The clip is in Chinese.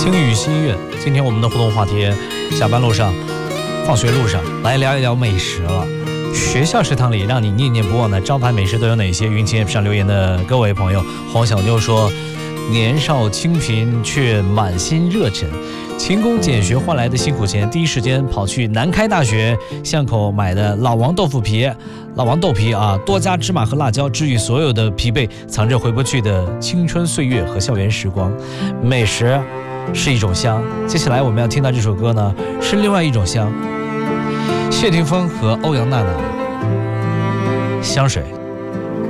轻语心愿。今天我们的互动话题，下班路上、放学路上来聊一聊美食了。学校食堂里让你念念不忘的招牌美食都有哪些？云情上留言的各位朋友，黄小妞说：年少清贫却满心热忱，勤工俭学换来的辛苦钱，第一时间跑去南开大学巷口买的老王豆皮啊，多加芝麻和辣椒，治愈所有的疲惫，藏着回不去的青春岁月和校园时光。美食是一种香，接下来我们要听到这首歌呢，是另外一种香。谢霆锋和欧阳娜娜，香水。